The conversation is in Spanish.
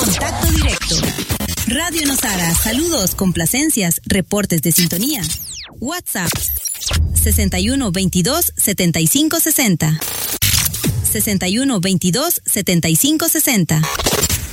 Contacto directo. Radio Nosara, saludos, complacencias, reportes de sintonía. WhatsApp 61 22 75 60. 61 22 75 60.